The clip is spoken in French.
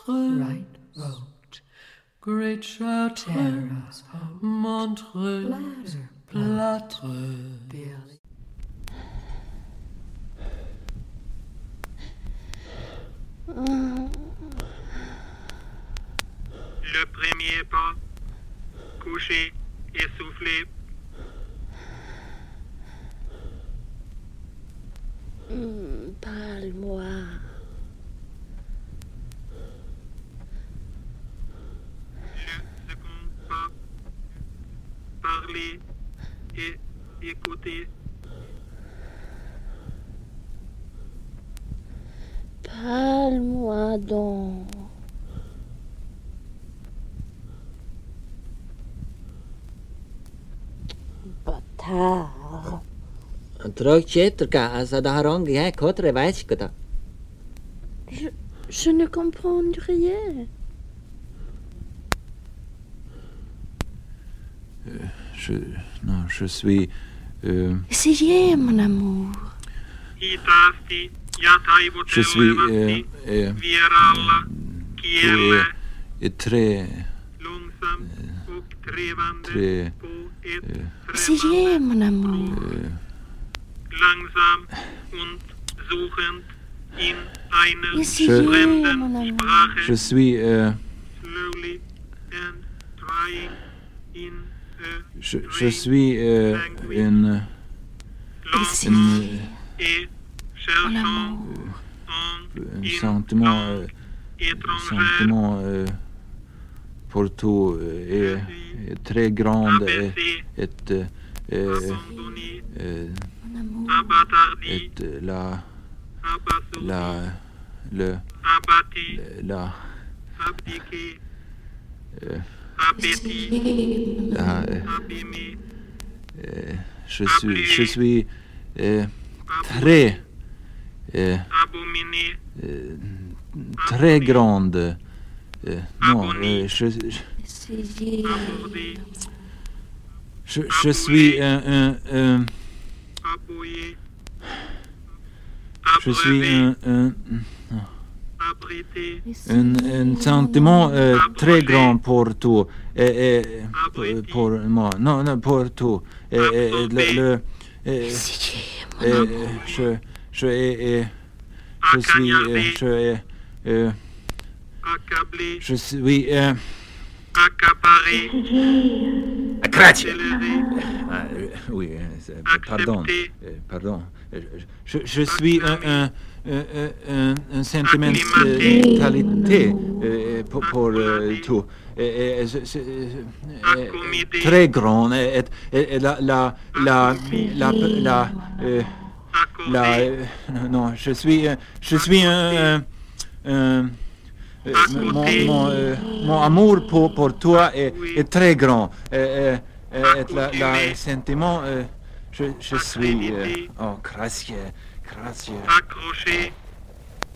Chartres, right road, Great Chartres, Montreux, Plâtre, Le premier pas, couché, essoufflé. Parle-moi. Le second pas, parler et écouter. Parle-moi donc. Bâtard. Je ne comprends rien. Je suis... Essayez, mon amour. Je suis... très... Essayez, mon amour. Langsam und suchend in einer Essayez, fremden mon amour. Sprache. Je suis... Slowly and trying in a Je suis une... Essayez, et mon cherchant amour. un in sentiment... sentiment pour tout est très grand et abandonné, Mon amour. abattardi, abattu, abdiqué, appétit, Essayez, abîmé, je suis très abominé, très grande non essayez. abordé, je suis appuyé, je suis abrité, un sentiment très grand pour tout et pour moi non pour tout le Essayez, mon amour. je suis accablé, je suis accaparé, accéléré, oui pardon pardon je suis un sentimentalité pour tout très grand et non je suis mon amour pour toi est très grand le sentiment je suis oh gracieux accroché,